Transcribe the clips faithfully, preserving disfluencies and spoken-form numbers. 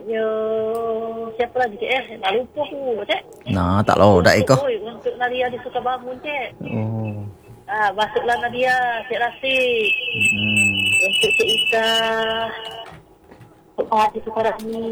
Yo, siapa lagi cik eh? Nak lupa aku cik. Nah, tak lo dah iko. Untuk Nadia dia suka bangun cik. Oh. Ah, masuklah Nadia, Cik Rasid. Hmm. Untuk Cik Ika. Untuk Haji Sukarani.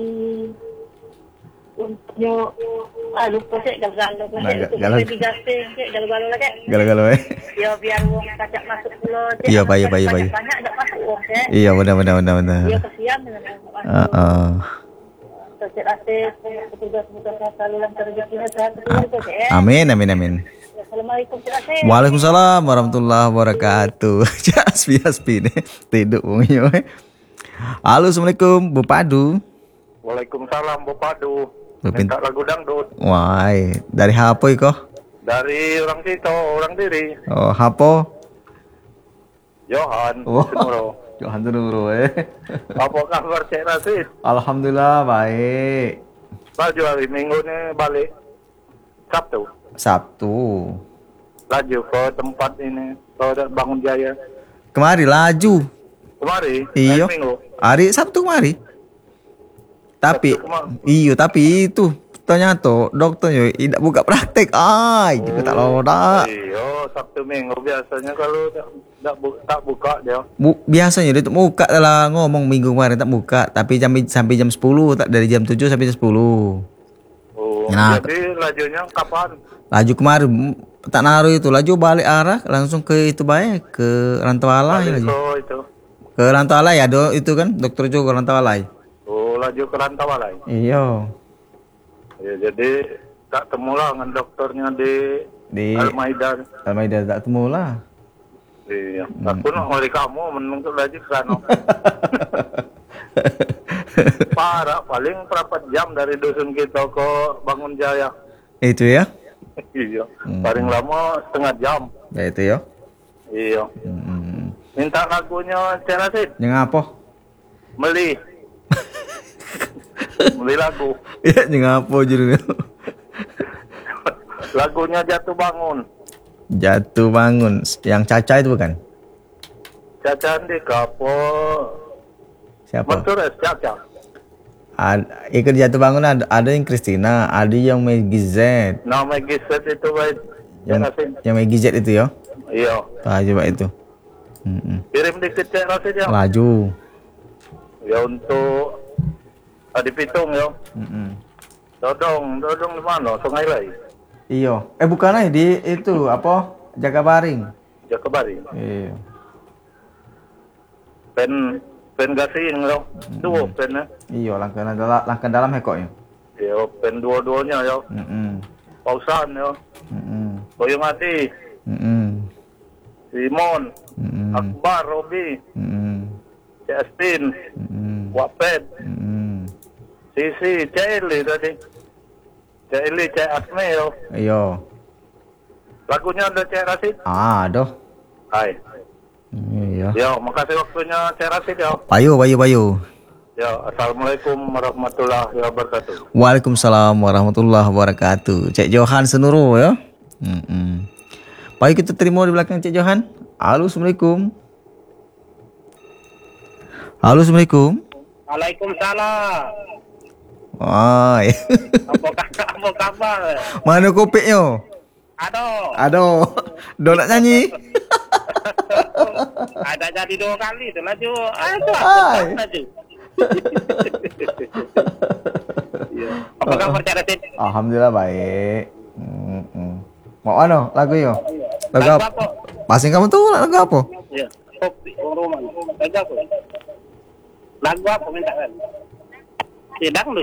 Untuk ah lupa cik galau-galau Nah, cik. Untuk galau. baby gasing cik, galau-galau lah cik. Galau-galau eh. Ya biar wong kacak masuk pula cik. Iya, baik, baik, baik. Banyak tak masuk wong cik. Iya, benar benar benar benar. Dia kesian dengan masuk. Heeh. Cik Rasid, petugas-petugas selalu lancar rezekinya sehat betul cik. Amin amin amin. Assalamualaikum Cik Rasid. Waalaikumsalam warahmatullahi wabarakatuh. Aspi aspi nih tidur wongnya. Halo, assalamualaikum Bu Padu. Waalaikumsalam Bu Padu. Bepin- Minta lagu dangdut. Wai, dari Hapo iko? Dari orang situ, orang diri. Oh, Hapo. Johan, Oh. Senuro. Johan Senuro eh. Apa kabar Cik Rasid? Alhamdulillah baik. Laju hari Minggu ni balik Sabtu. Sabtu. Laju ke tempat ini, ke Bangun Jaya. Kemari laju. Kemari, Iyo. hari Minggu. Hari Sabtu kemari. Tapi Sabtu kemari. iyo tapi itu ternyata dokternya tidak buka praktek. Ai, juga tak lo dak. Iyo, Sabtu Minggu biasanya kalau tak, tak, bu- tak buka dia. Bu, biasanya dia tak buka lah ngomong minggu kemarin tak buka, tapi jam sampai jam sepuluh tak dari jam tujuh sampai jam sepuluh. Oh, Nah, jadi lajunya kapan? Laju kemarin tak naruh itu, laju balik arah langsung ke itu baik ke Rantau Alai Balik laju. ke itu. Ke Rantau Alai ada itu kan dokter juga Rantau Alai. Oh, laju ke Rantaualai. Iya. Ya, jadi tak temulah dengan dokternya di Di Al-Maidan. Almaida tak temu lah. Iya. Aku nak ngori kamu menunggu lagi ke sana. Parah, paling berapa jam dari dusun kita ke Bangun Jaya. Itu ya. Iya. Hmm. Paling lama setengah jam. Ya itu ya. Iya. Hmm. Minta lagunya Cik Rasid. Yang apa? Meli. Meli lagu. Ya yang apa judulnya? Lagunya Jatuh Bangun. Jatuh bangun. Yang Caca itu bukan? Caca di kapo. Siapa? Mansur S. Caca. Ada, ikut jatuh bangun ada, ada yang Christina, ada yang Maggie Z. Nama Giset itu baik. Cik Yang Rasid. yang Maggie Z itu ya. Iya. Tak coba itu. Mm-mm. Kirim dikit Cik Rasid ya. Laju. Ya untuk Adi Pitung ya. Mm-mm. Dodong, dodong di mana? Sungai Lai. Iya. Eh bukan lah di itu apa? Jakabaring. Jakabari. Iya. Pen pen gasing lo. Dua pen ya. Iya, langkah dalam langkah dalam hekoknya. Ya pen dua-duanya ya. Mm-mm. Pausan ya. Mm-mm. Boyong Ati, Mm-mm. Simon, Mm-mm. Akbar, Robi, Mm-mm. Cik Astin, Mm-mm. Wapet, Mm-mm. Sisi, Cik Eli tadi. Cik Eli, Cik Asme ya. Iya. Lagunya ada Cik Rasid. Ah, aduh. Hai. Iya. Ya, makasih waktunya Cik Rasid ya. Payu, payu, payu. Ya, Assalamualaikum warahmatullahi wabarakatuh. Waalaikumsalam warahmatullahi wabarakatuh. Cik Johan Senuru ya. Mm-mm. Baik, kita terima di belakang Cik Johan. Halo, assalamualaikum. Halo, assalamualaikum. Waalaikumsalam. Wah, Apa kabar? Apa kabar? mana kopiknya? Aduh. Aduh, dah nak nyanyi. Ada jadi dua kali tu laju. Aduh, Hai. laju. Ya. Apa kabar Cik Rasid? Alhamdulillah baik. Mm-mm. Mau mana lagu yo? Lagu Lagu apa? apa? Pasang kamu tuh lagu apa? Ya. Kopi rumah. Lagu apa? Lagu apa minta kan? Sedang lu.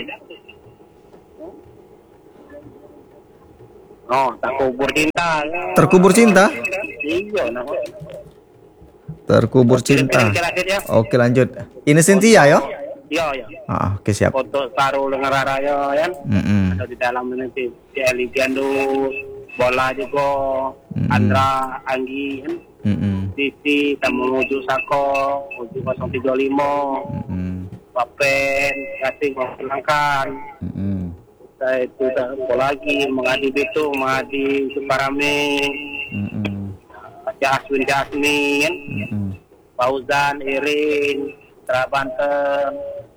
Oh, tak kubur cinta. Terkubur cinta? Iya, nama. Terkubur cinta. Cik Rasid ya. Oke, lanjut. Ini Cynthia ya? Iya, ya. Ah, oke siap. Untuk Saru dengan Raraya ya. Mm-mm. Ada di dalam nanti si Eli Piando, bola juga, Mm-mm. Andra, Anggi, kan? Mm-mm. Sisi, Tamu Uju Sako, Uju nol tiga lima, Mm-mm. Wapen, Kasih Melangkan. Mm-mm. Saya itu tak apa lagi, Mengadi Betu, Mengadi Suparame, Mm-mm. Jaswin Jasmin, Mm-mm. Fauzan, Irin, Tra Banten,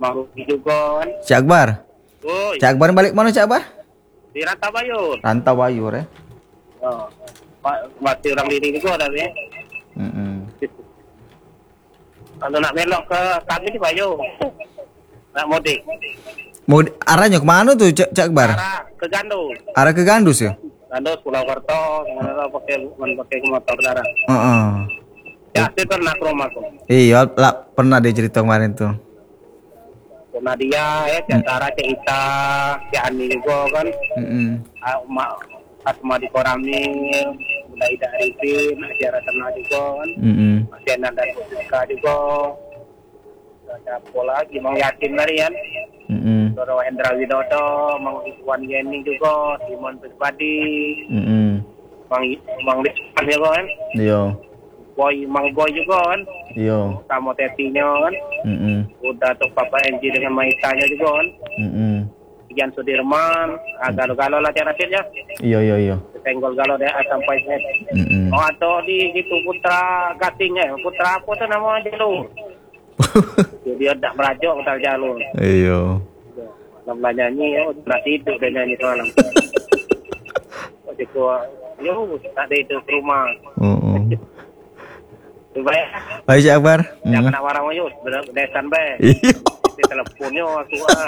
Mang Ruki juga kan. Cik Akbar. Woi, Cik Akbar balik mana Cik Akbar? di Ranta Bayur. Rantau Bayur ya. Oh. Pak, masih orang diri juga tapi. Mm-mm. Kalau nak belok ke kami di Bayur. Nak mudik. Mau di- arahnya kemana tuh Cik, Cik Akbar? Arah ke Gandus. Arah ke Gandus ya? Gandus Pulau Kerto, mana pakai pakai motor sekarang. Heeh. Ya, saya pernah ke rumahku. Iya, lah pernah dia cerita kemarin tuh. Pernah dia, ya, Cik Tara, Cik Ita, Cik Ani juga kan. Mm-mm. Ah, Mak Asma di Koramil, mulai dari Arifin, Asyara Terna juga kan. Mm-mm. Masih Anan dan Pusika juga. Ada pola lagi, Mang Yasin tadi kan. Mm-mm. Doro Hendra Widodo, Mang Iwan Yeni juga, Simon Pesbadi, Mm-mm. Mang Mang Lisman juga kan. Iya. Boy, Mang Boy juga kan. Iya. Sama Tetinya kan. Mm-mm. Udah tuh Papa Enji dengan Maitanya juga kan. Mm-mm. Ian Sudirman, ah, galo-galo lah cara ya. Iya iya iya. Tenggol galo deh sampai set. Mm-mm. Oh atau di gitu Putra Gatingnya, Putra apa tuh nama jalur? Jadi ada merajok utar jalur. Iya. Namanya nyanyi, oh udah tidur dia nyanyi semalam. Oh itu, yo tak ada itu ke rumah. Oh. Coba ya, Baik Cik Akbar. jangan Mm. nak warang mayus, benar desan be. Iya. Di teleponnya aku ah.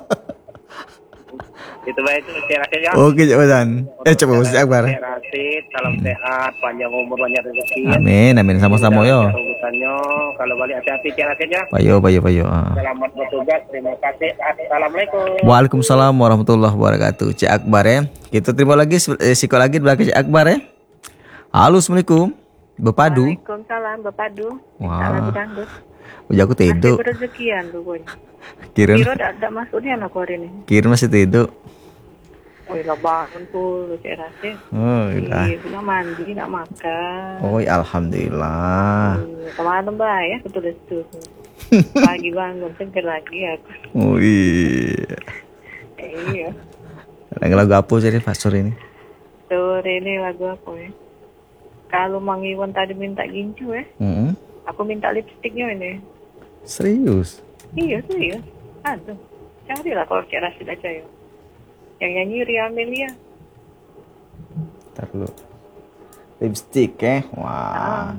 Itu baik itu saya rasa ya. Oke Cik Badan. Eh coba Cik Akbar. Saya Rasid, salam sehat, panjang umur, banyak rezeki. Amin amin sama-sama yo. Urusannya, kalau balik hati-hati Cik Rasid ya. Payo payo payo. Ah. Selamat bertugas, terima kasih. Assalamualaikum. Waalaikumsalam warahmatullahi wabarakatuh. Cik Akbar ya. Kita terima lagi eh, sikot lagi di belakang Cik Akbar ya. Halo Assalamualaikum. Berpadu. Waalaikumsalam, Bapadu. Wah. Salam dangdut. Udah aku Masih tidur. berezekian pokoknya. Kira Kira tak ada maksudnya anak hari ini. kira masih tidur. Wih lah bangun pul, cek rasa. Oh, udah. Iya, sudah mandi, nak makan. Oh, alhamdulillah. Iya, kemarin mbak ya, betul betul. Pagi bangun, seger lagi aku. Oh iya. Iya. Lagu apa jadi Pak sore ini? Sore ini lagu apa ya? Kalau Mang Iwan tadi minta gincu ya, Hmm. aku minta lipstiknya ini. Serius? Iya, serius. Aduh, carilah kalau cek rasa aja ya. Yang nyanyi Ria Amelia. Ntar dulu. Lipstick eh. Wah.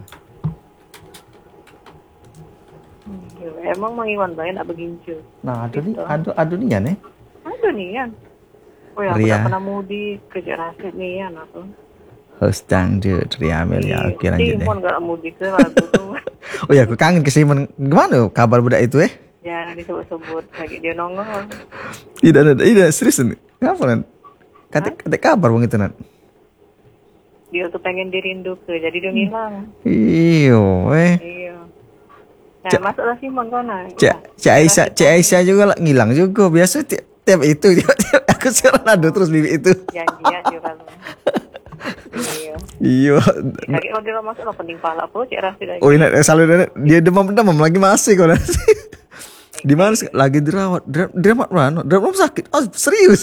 Hmm, emang Mang Iwan banyak nak begincu. Nah, ada nih, Gitu. ada ada nih ya nih. Ada nih kan. Oh ya, aku Ria. tak pernah mudik ke Rasid nih kan aku. Host dangdut Ria Amelia. Oke lanjut deh. Simon gak mudik ke lagu tuh. Oh ya, aku kangen ke Simon. Gimana kabar budak itu eh? Jangan disebut-sebut lagi dia nongol. Tidak ada, tidak serius nih. Kenapa Nat? Kata, kata kabar bang itu Nat. Dia tuh pengen dirindu ke, jadi dia ngilang. Iyo, eh. Iya. Nah, Cak- masuklah Simon kau nah. Cik, Cik Aisyah, Cik Aisyah juga lah ngilang juga. Biasa tiap, tiap itu tiap, aku sekarang ada terus bibi itu. Janjian dia kalau. Iya. Iya. Lagi kalau dia masuk lah pening pala pun cek Rasid lagi. Oh ini selalu dia- dia demam-demam lagi masih kok Nat. Di mana sih? Lagi dirawat? Dra- Dirawat mana? Dirawat sakit? Oh serius?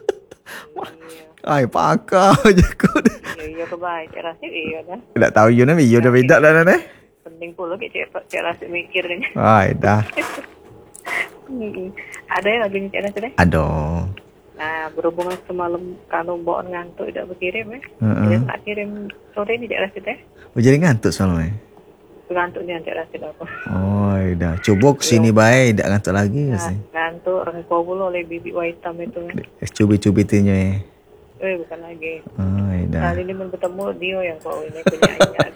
Ay pakar aja aku. Iya, iya kebaik cek Rasid iya kan. Tidak tahu you nih, you udah beda dah nih. Penting pula cek cek Rasid mikir kan. Ay dah. Mm-mm. Ada yang lagi cek Rasid deh. Aduh. Nah, berhubungan semalam kalau bawa ngantuk tidak berkirim ya. Heeh. Jadi nak kirim sore ini cek Rasid deh. Oh, jadi ngantuk soalnya. Ngantuknya cek Rasid aku. Oh, dah. Coba kesini baik, tidak ngantuk lagi Nah, sih. ngantuk rengkau pula oleh bibik hitam itu kan. Cubi-cubi ya. Eh bukan lagi. Oh, dah. Kali ini mau bertemu dia yang kau ini punya ingat.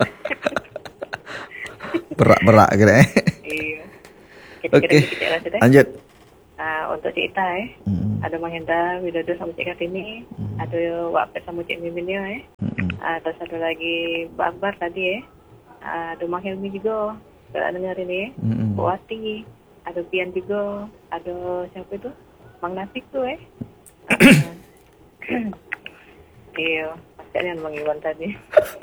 Berak-berak kira eh. Iya. Oke. Kira-kira cek Rasid deh. Lanjut. Nah, untuk cerita eh. Mm-mm. Ada Mang Hendra Widodo sama Cik Kartini. Ada Wapet sama Cik Miminnya eh. Mm-mm. Ah, terus ada lagi Mbak Akbar tadi ya. Ah, ada Mang Helmi juga. Kalau dengar ini ya. Mm-mm. Bu Wati. Ada Pian juga. Ada siapa itu? Mang Nasik tuh eh. Ah, iya. Pasti ada Mang Iwan tadi.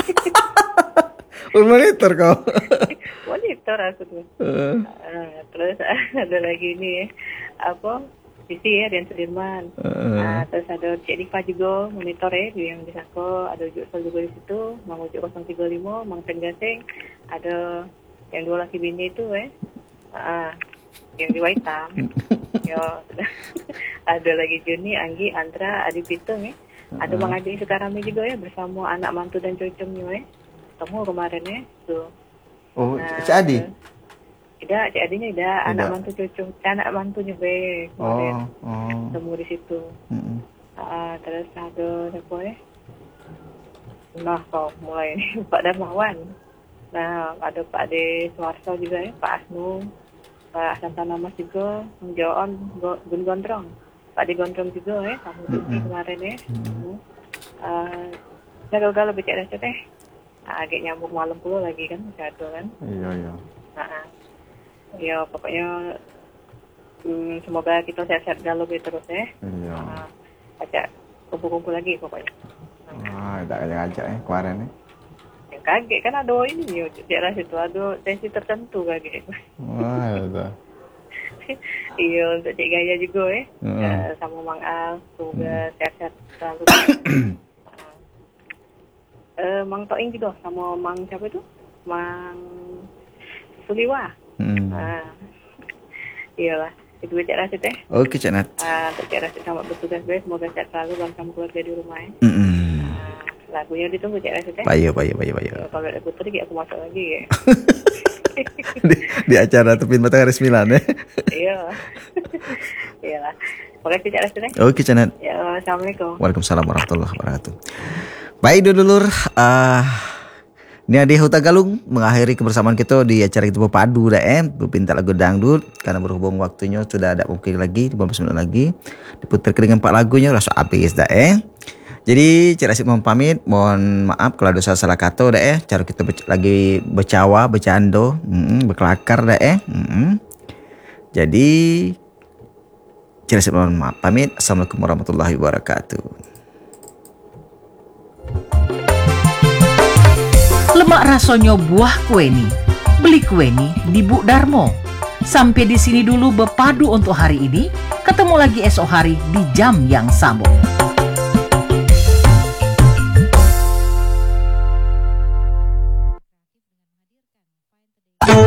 Monitor kau. Monitor aku tuh. Eh, Ah, terus ada lagi ini ya. Apa? Sisi ya, Dian Sudirman. eh. Nah, terus ada Cik Diva juga monitor ya, dia yang di Sako, ada Ujuk Sol juga di situ, Mang Ujuk nol tiga lima, Mang Pen Gasing, ada yang dua laki bini itu ya. Ah, yang di Waitam. Yo, ada lagi Juni, Anggi, Andra, Adi Pitung ya. Ada Bang Adi Sukarami juga ya bersama anak mantu dan cucunya ya. Ketemu kemarin ya. Tuh. Oh, Nah, Cik Adi. Tidak, Cik Adinya tidak, anak Tidak. mantu cucu, eh, anak mantunya be kemarin. Oh, oh. Ketemu di situ. Mm-mm. Ah, terus ada siapa ya? Nah, kau mulai nih Pak Darmawan. Nah, ada Pak De Suwarso juga ya, Pak Asnu, Pak Santana Mas juga, Bang Joon, Go- Gun Gondrong, Pak De Gondrong juga ya, kamu mm kemarin ya. Mm-hmm. Uh, gagal-gagal bicara teh. Nah, agak nyambung malam puluh lagi kan, jadul kan. Iya, iya. Nah, ya pokoknya hmm, semoga kita sehat-sehat galau gitu terus ya. Iya. Nah, ajak kumpul-kumpul lagi pokoknya. Ah, tak ngajak ya kemarin nih. Yang kaget kan ada ini ya, daerah situ ada tensi tertentu kaget. Wah, betul. Iya, untuk Cik Gaya juga ya. Mm. Uh, sama Mang Al, semoga sehat-sehat selalu. uh, Mang Toing juga sama Mang siapa itu? Mang Suliwa. Hmm. Ah, iyalah, itu Cik Rasid ya. Oke, Cik Nat. Ah, untuk Cik Rasid sama bertugas baik, semoga sehat selalu dan kamu keluarga di rumah ya. Mm-mm. Ah, lagunya ditunggu Cik Rasid ya. Payo, payo, payo, payo. Ya, kalau ada putar aku masuk lagi ya. di, di acara Tepin Matahari sembilan ya. Iya. Iyalah. Makasih Cik Rasid ya. Oke, Cik Nat. Ya, Assalamualaikum. Waalaikumsalam warahmatullahi wabarakatuh. Baik dulur, uh, ini Adi Huta Galung mengakhiri kebersamaan kita di acara kita Padu dah eh Pinta lagu dangdut karena berhubung waktunya sudah ada mungkin lagi lima belas menit lagi diputar dengan empat lagunya rasa habis dah eh. Jadi Cik Rasid mohon pamit, mohon maaf kalau ada salah-salah kata dah eh. Cara kita ber- lagi bercawa, bercanda, mm-mm, berkelakar dah eh. Mm-mm. Jadi Cik Rasid mohon maaf pamit. Assalamualaikum warahmatullahi wabarakatuh. Lemak rasanya buah kue ni. Beli kue ni di Bu Darmo. Sampai di sini dulu Bepadu untuk hari ini. Ketemu lagi esok hari di jam yang sama.